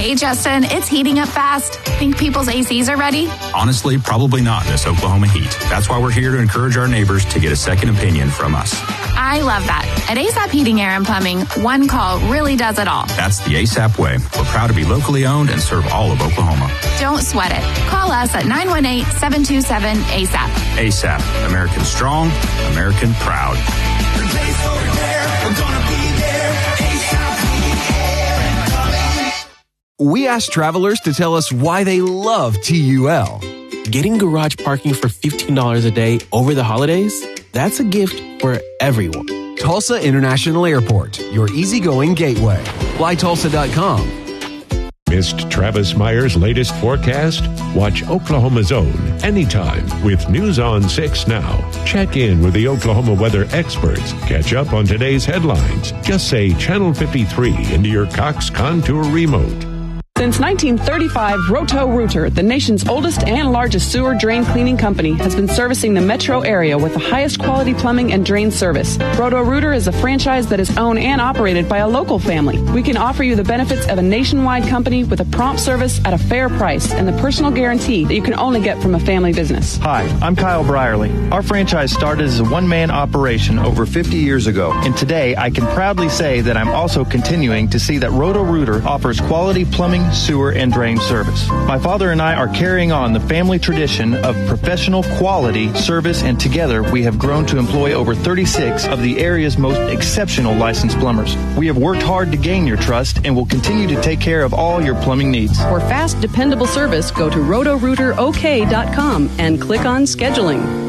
Hey, Justin, it's heating up fast. Think people's ACs are ready? Honestly, probably not in this Oklahoma heat. That's why we're here to encourage our neighbors to get a second opinion from us. I love that. At ASAP Heating, Air, and Plumbing, one call really does it all. That's the ASAP way. We're proud to be locally owned and serve all of Oklahoma. Don't sweat it. Call us at 918-727-ASAP. ASAP. American strong, American proud. The place over there, we're gonna be there. ASAP Heating, Air, and Plumbing. We asked travelers to tell us why they love TUL. Getting garage parking for $15 a day over the holidays? That's a gift for everyone. Tulsa International Airport, your easygoing gateway. FlyTulsa.com. Missed Travis Meyer's latest forecast? Watch Oklahoma's Own anytime with News on 6 now. Check in with the Oklahoma weather experts. Catch up on today's headlines. Just say Channel 53 into your Cox Contour remote. Since 1935, Roto-Rooter, the nation's oldest and largest sewer drain cleaning company, has been servicing the metro area with the highest quality plumbing and drain service. Roto-Rooter is a franchise that is owned and operated by a local family. We can offer you the benefits of a nationwide company with a prompt service at a fair price and the personal guarantee that you can only get from a family business. Hi, I'm Kyle Brierly. Our franchise started as a one-man operation over 50 years ago, and today I can proudly say that I'm also continuing to see that Roto-Rooter offers quality plumbing, sewer, and drain service. My father and I are carrying on the family tradition of professional quality service, and together we have grown to employ over 36 of the area's most exceptional licensed plumbers. We have worked hard to gain your trust and will continue to take care of all your plumbing needs. For fast, dependable service, go to rotorooterok.com and click on scheduling.